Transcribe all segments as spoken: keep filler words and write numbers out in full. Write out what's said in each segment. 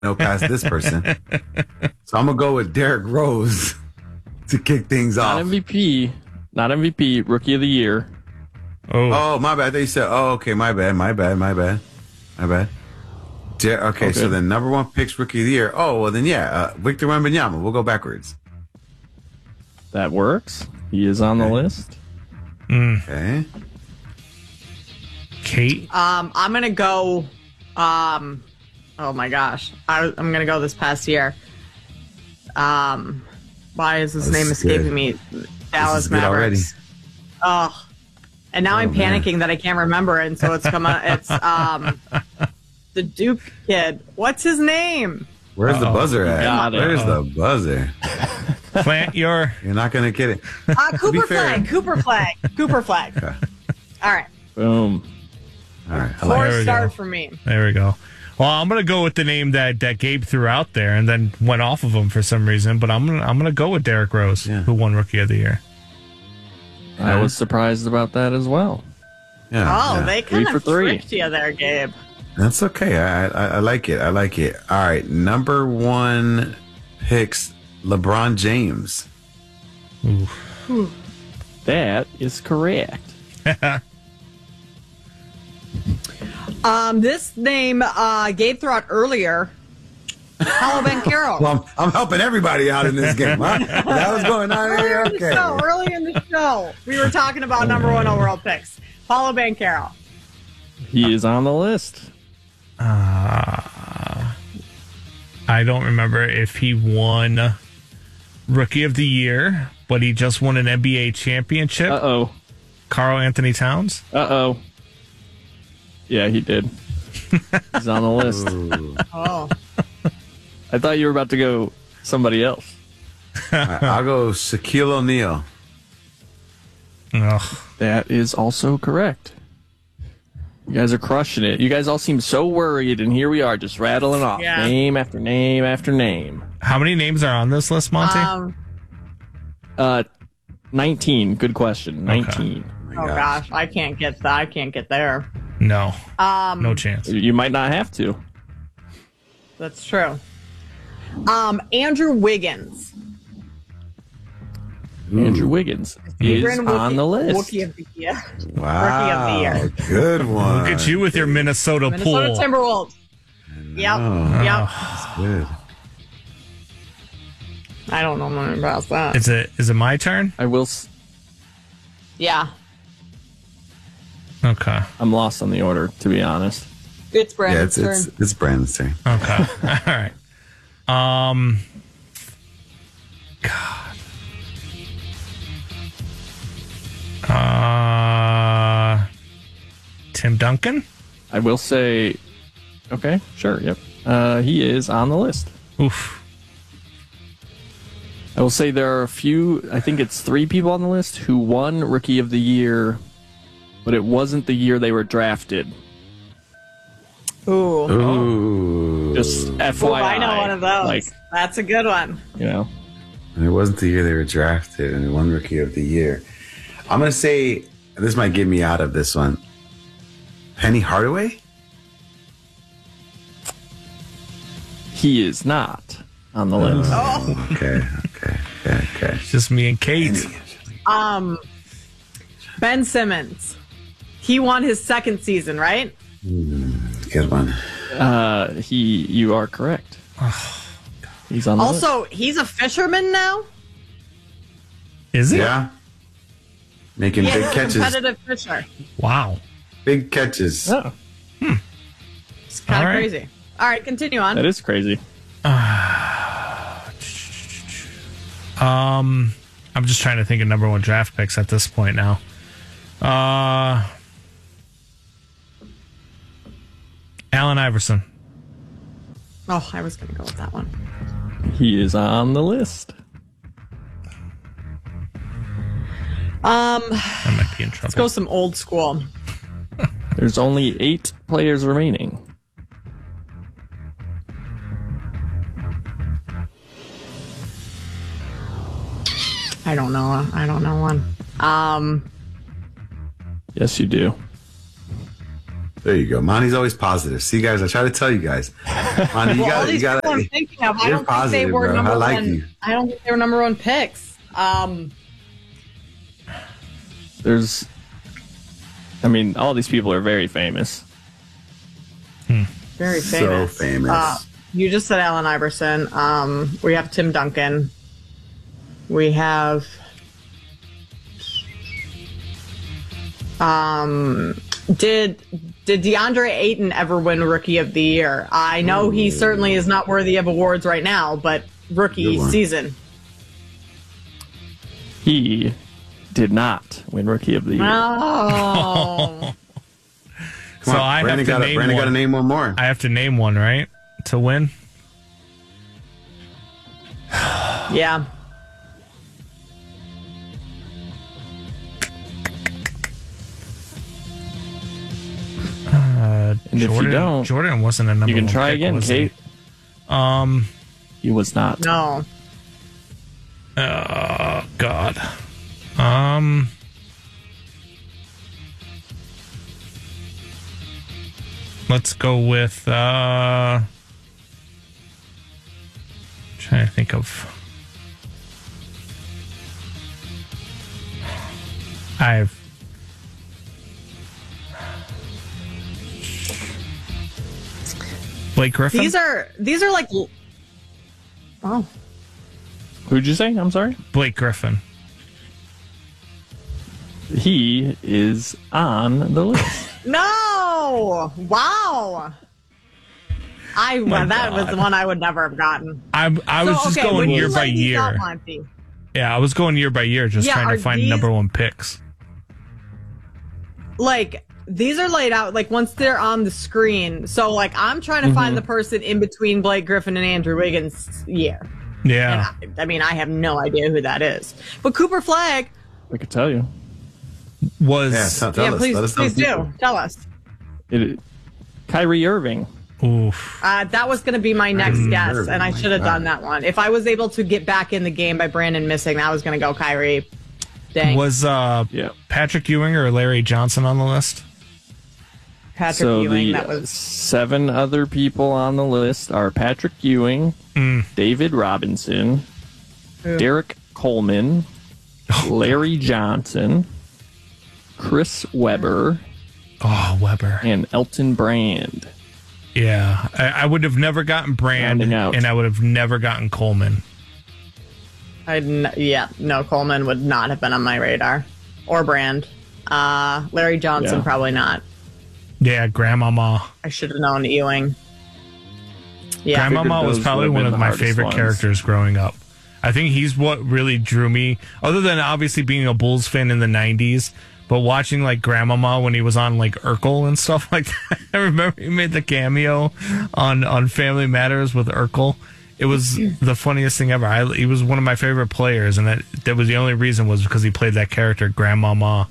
know past this person. So I'm gonna go with Derrick Rose to kick things Not off. M V P. Not M V P. Rookie of the year. Oh, oh my bad. They said, oh, okay, my bad, my bad, my bad, my bad. Der- okay, Okay. so the number one pick's Rookie of the Year. Oh, well then, yeah, uh, Victor Wembanyama. We'll go backwards. That works. He is on the list. Okay. Kate? Um, I'm gonna go. Um, oh my gosh, I, I'm gonna go this past year. Um, why is his This name is escaping good. me? Dallas is good already. Mavericks. Oh, and now Oh, I'm man. panicking that I can't remember it, and so it's come out. It's um, the Duke kid. What's his name? Where's the Uh-oh. buzzer at? Got it. Where's the buzzer? Plant your... You're not gonna get it. Uh, Cooper fair- Flag. Cooper Flag. Cooper Flag. Okay. All right, Boom. All right. I four like There we star go. for me. There we go. Well, I'm gonna go with the name that, that Gabe threw out there and then went off of him for some reason. But I'm gonna I'm gonna go with Derrick Rose, Yeah. who won Rookie of the Year. I was surprised about that as well. Yeah, Oh, yeah. they Three kind for of three. tricked you there, Gabe. That's okay. I, I I like it. I like it. All right, number one picks LeBron James. That is correct. Um, this name uh, Gabe threw out earlier. Paulo Banchero. Well, I'm, I'm helping everybody out in this game. Huh? That was going on here. Earlier in the Okay. show, early in the show, we were talking about number one overall picks. Paulo Banchero. He is on the list. Uh, I don't remember if he won Rookie of the Year, but he just won an N B A championship. Uh oh. Karl Anthony Towns. Uh oh. Yeah, he did. He's on the list. Ooh. Oh, I thought you were about to go somebody else. All right, I'll go Shaquille O'Neal. Ugh. That is also correct. You guys are crushing it. You guys all seem so worried, and here we are just rattling off Yeah. name after name after name. How many names are on this list, Monty? um, Uh, nineteen. Good question. Nineteen. oh gosh, I can't get that. I can't get there. no, Um, no chance. You might not have to. That's true. Um, Andrew Wiggins. Andrew Wiggins is Aaron on Wookie- the list. Wookie of the year. Wow. Rookie of the year. Good one. Look at you with your Minnesota, Minnesota pool. Timberwolves. Yep. Oh, Yep. that's good. I don't know much about that. Is it is it my turn? I will. S- Yeah. Okay. I'm lost on the order, to be honest. It's Yeah, Brandon's it's, it's, turn. it's Brandon's turn. Okay. All right. Um. God. Uh. Tim Duncan. I will say. Okay, sure, yep. Uh, he is on the list. Oof. I will say there are a few, I think it's three people on the list who won Rookie of the Year, but it wasn't the year they were drafted. Ooh. Ooh. Just F Ooh, Y I. I know one of those. Like, That's a good one. you know. And it wasn't the year they were drafted, and they won Rookie of the Year. I'm going to say, this might get me out of this one. Penny Hardaway? He is not on the list. Oh. Okay, okay, okay, okay. It's just me and Kate. Um, Ben Simmons. He won his second season, right? Good one. Uh, he, you are correct. He's on the list. Also, he's a fisherman now. Is it? Yeah. Making He's big a catches. competitive fisher. Wow. Big catches. Oh, It's kind All of right. crazy. All right, continue on. that is crazy. Um, I'm just trying to think of number one draft picks at this point now. Uh, Allen Iverson. Oh, I was going to go with that one. He is on the list. Um, I might be in trouble. let's go some old school. There's only eight players remaining. I don't know. I don't know one. Um, Yes, you do. There you go. Monty's always positive. See, guys, I try to tell you guys. Monty, you Well, all got to, you these got people I'm to. thinking of, I You're don't positive, think they were bro. number I like one. you. I don't think they were number one picks. Um, There's, I mean, all these people are very famous. very So famous. famous. Uh, you just said Allen Iverson. Um, we have Tim Duncan. We have. Um, did did DeAndre Ayton ever win Rookie of the Year? I know he certainly is not worthy of awards right now, but rookie Good one. season. He did not win Rookie of the Year. Oh, So I have Brandon to got name Brandon got to one. name one more. I have to name one, right? To win? yeah. Uh, And if you Jordan, don't, Jordan wasn't a number You can one try pick, again, was he? Kate. Um, He was not. No. oh, God. Um, let's go with, uh, trying to think of. I've Blake Griffin. These are these are like. Oh. Who'd you say? I'm sorry. Blake Griffin. He is on the list. No! Wow. I My that was God. the one I would never have gotten. I I was So, just okay, going when you year by lay these out, year. Monty, Yeah, I was going year by year, just Yeah, trying are to find these- number one picks. like these are laid out like once they're on the screen. So like I'm trying to Mm-hmm. find the person in between Blake Griffin and Andrew Wiggins' year. Yeah, And I, I mean I have no idea who that is. But Cooper Flagg, I could tell you. was Yeah, tell, tell yeah, us. please Let us know please people. do tell us. It, Kyrie Irving. oof. Uh, that was going to be my next guess, Irving, and I my should have God. done that one. If I was able to get back in the game by Brandon missing, that was going to go Kyrie. Dang. Was uh Yeah. Patrick Ewing or Larry Johnson on the list? Patrick So Ewing, the that was seven other people on the list are Patrick Ewing, Mm. David Robinson, Who? Derek Coleman, Larry Johnson, Chris Webber, Oh, Weber. and Elton Brand. Yeah, I, I would have never gotten Brand, Rounding out. and I would have never gotten Coleman. I'd n- yeah, no, Coleman would not have been on my radar. Or Brand. Uh, Larry Johnson, Yeah. probably not. Yeah, Grandmama. I should have known Ewing. Yeah. Grandmama Figured was those probably would've one been of the my hardest favorite ones. characters growing up. I think he's what really drew me, other than obviously being a Bulls fan in the nineties, but watching like Grandmama when he was on like Urkel and stuff like that. I remember he made the cameo on, on Family Matters with Urkel. It was the funniest thing ever. I, he was one of my favorite players, and that that was the only reason was because he played that character, Grandmama.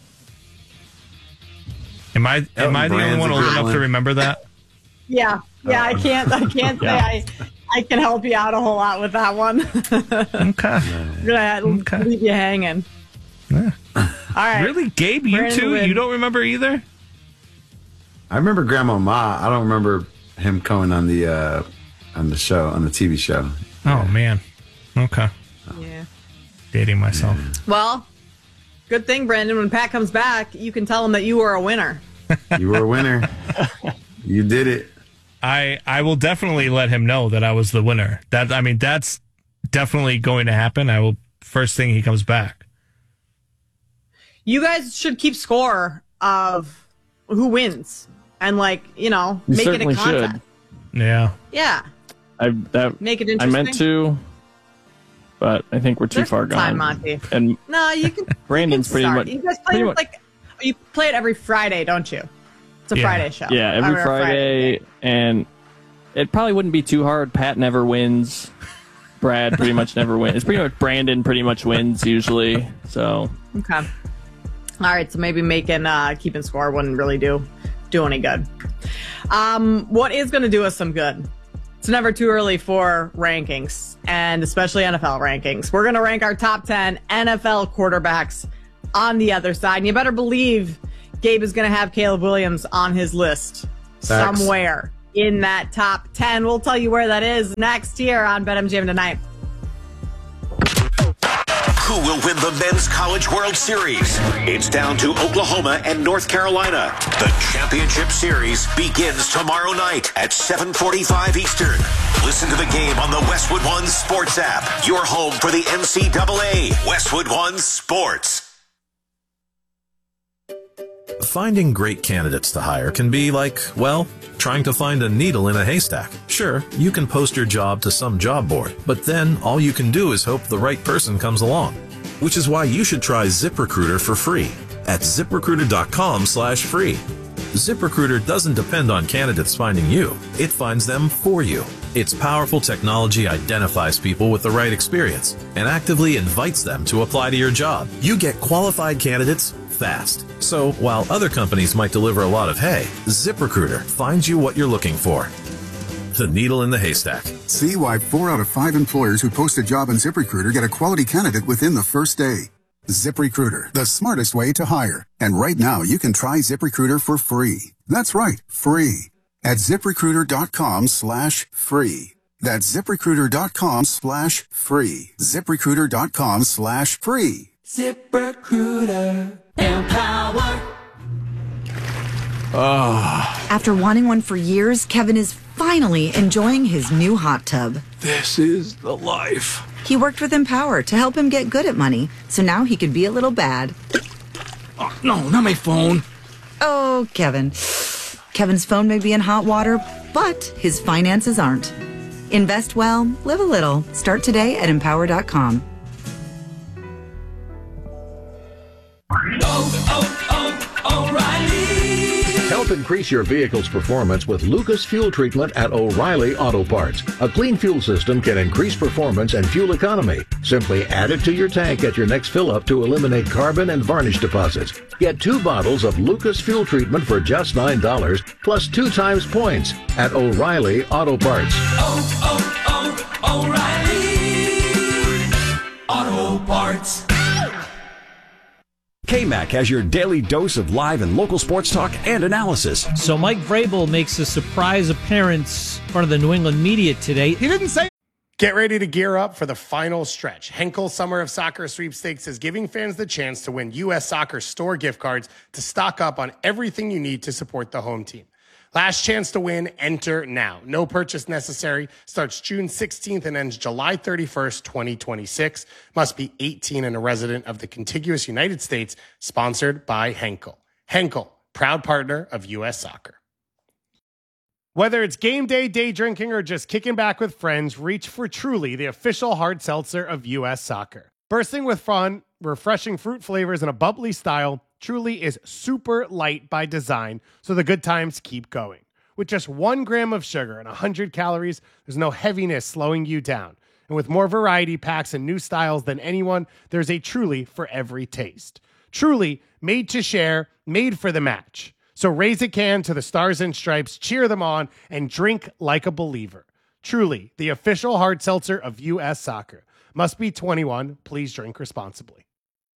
Am I am Elton I the only Brand's one a old good enough one. to remember that? Yeah. Yeah, I can't I can't say Yeah. I I can help you out a whole lot with that one. Okay. I'm gonna Okay. leave you hanging. Yeah. All right. Really, Gabe? You Brandon too? Wynn. You don't remember either? I remember Grandma Ma. I don't remember him coming on the uh, on the show on the T V show. Oh man. Okay. Yeah. Dating myself. Well, good thing, Brandon. When Pat comes back, you can tell him that you were a winner. You were a winner. You did it. I I will definitely let him know that I was the winner. That I mean that's definitely going to happen. I will first thing he comes back. You guys should keep score of who wins, and like you know, You make it a certainly contest. should. Yeah. Yeah, I that make it I interesting. meant to, but I think we're too There's far some time, gone. Monty. And No, you can. Brandon's you can pretty start. much- You guys play pretty it much- like you play it every Friday, don't you? It's a Yeah. Friday show. yeah, every Or a Friday, and it probably wouldn't be too hard. Pat never wins. Brad pretty much never wins. It's pretty much Brandon pretty much wins usually. So Okay. All right, so maybe making uh, keeping score wouldn't really do do any good. Um, what is going to do us some good? It's never too early for rankings, and especially N F L rankings. We're going to rank our top ten N F L quarterbacks on the other side, and you better believe Gabe is going to have Caleb Williams on his list Facts. somewhere in that top ten. We'll tell you where that is next here on BetMGM Tonight. Who will win the Men's College World Series? It's down to Oklahoma and North Carolina. The championship series begins tomorrow night at seven forty-five Eastern. Listen to the game on the Westwood One Sports app. Your home for the N C double A. Westwood One Sports. Finding great candidates to hire can be like, well, trying to find a needle in a haystack. Sure, you can post your job to some job board, but then all you can do is hope the right person comes along. Which is why you should try ZipRecruiter for free at ZipRecruiter.com slash free. ZipRecruiter doesn't depend on candidates finding you. It finds them for you. Its powerful technology identifies people with the right experience and actively invites them to apply to your job. You get qualified candidates fast. So while other companies might deliver a lot of hay, ZipRecruiter finds you what you're looking for. The needle in the haystack. See why four out of five employers who post a job on ZipRecruiter get a quality candidate within the first day. ZipRecruiter, the smartest way to hire. And right now, you can try ZipRecruiter for free. That's right, free. At ZipRecruiter.com slash free. That's ZipRecruiter.com slash free. ZipRecruiter.com slash free. ZipRecruiter. Empower. Oh. After wanting one for years, Kevin is finally enjoying his new hot tub. This is the life. He worked with Empower to help him get good at money, so now he could be a little bad. Oh, no, not my phone. Oh, Kevin. Kevin's phone may be in hot water, but his finances aren't. Invest well, live a little. Start today at empower dot com. Oh, oh, oh, O'Reilly. Help increase your vehicle's performance with Lucas Fuel Treatment at O'Reilly Auto Parts. A clean fuel system can increase performance and fuel economy. Simply add it to your tank at your next fill-up to eliminate carbon and varnish deposits. Get two bottles of Lucas Fuel Treatment for just nine dollars, plus two times points at O'Reilly Auto Parts. Oh, oh, oh, O'Reilly Auto Parts. K-Mac has your daily dose of live and local sports talk and analysis. So Mike Vrabel makes a surprise appearance in front of the New England media today. He didn't say... Get ready to gear up for the final stretch. Henkel Summer of Soccer Sweepstakes is giving fans the chance to win U S Soccer store gift cards to stock up on everything you need to support the home team. Last chance to win, enter now. No purchase necessary. Starts June sixteenth and ends July thirty-first, twenty twenty-six. Must be eighteen and a resident of the contiguous United States. Sponsored by Henkel. Henkel, proud partner of U S Soccer. Whether it's game day, day drinking, or just kicking back with friends, reach for Truly, the official hard seltzer of U S Soccer. Bursting with fun, refreshing fruit flavors, and a bubbly style, Truly is super light by design, so the good times keep going. With just one gram of sugar and one hundred calories, there's no heaviness slowing you down. And with more variety packs and new styles than anyone, there's a Truly for every taste. Truly, made to share, made for the match. So raise a can to the Stars and Stripes, cheer them on, and drink like a believer. Truly, the official hard seltzer of U S Soccer. Must be twenty-one. Please drink responsibly.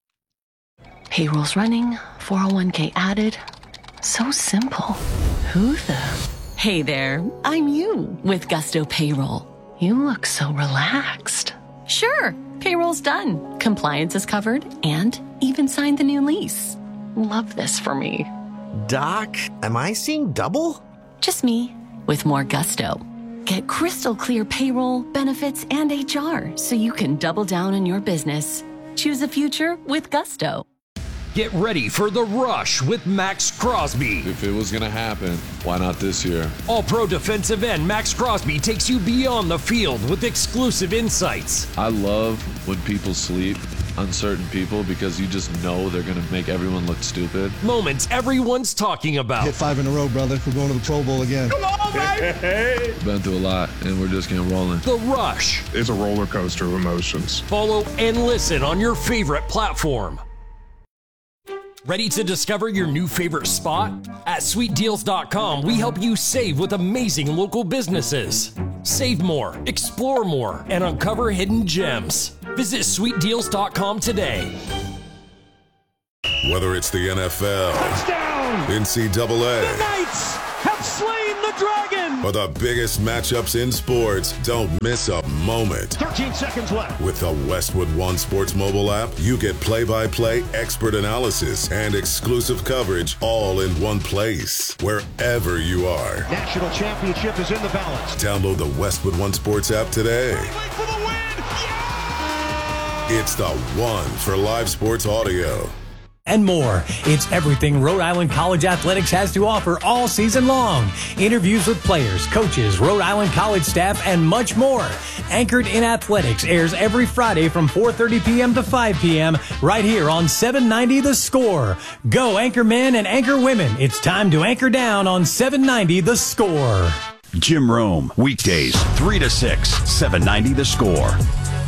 Payroll's running, four oh one k added. So simple. Who the? Hey there, I'm you with Gusto Payroll. You look so relaxed. Sure, payroll's done. Compliance is covered and even signed the new lease. Love this for me. Doc, am I seeing double? Just me with more gusto. Get crystal clear payroll, benefits, and H R so you can double down on your business. Choose a future with Gusto. Get ready for The Rush with Max Crosby. If it was going to happen, why not this year? All-pro defensive end Max Crosby takes you beyond the field with exclusive insights. I love when people sleep on certain people because you just know they're going to make everyone look stupid. Moments everyone's talking about. Hit five in a row, brother. We're going to the Pro Bowl again. Come on, baby! Been through a lot, and we're just getting rolling. The Rush. It's a roller coaster of emotions. Follow and listen on your favorite platform. Ready to discover your new favorite spot? At sweet deals dot com, we help you save with amazing local businesses. Save more, explore more, and uncover hidden gems. Visit sweet deals dot com today. Whether it's the N F L, touchdown! N C double A. The Knights have slain the dragon. For the biggest matchups in sports, don't miss a moment. thirteen seconds left. With the Westwood One Sports mobile app, you get play-by-play expert analysis and exclusive coverage all in one place, wherever you are. National championship is in the balance. Download the Westwood One Sports app today. For the win. Yeah! It's the one for live sports audio. And more. It's everything Rhode Island College Athletics has to offer all season long. Interviews with players, coaches, Rhode Island College staff, and much more. Anchored in Athletics airs every Friday from four thirty p.m. to five p.m. right here on seven ninety The Score. Go anchor men and anchor women. It's time to anchor down on seven ninety The Score. Jim Rome, weekdays three to six, seven ninety The Score.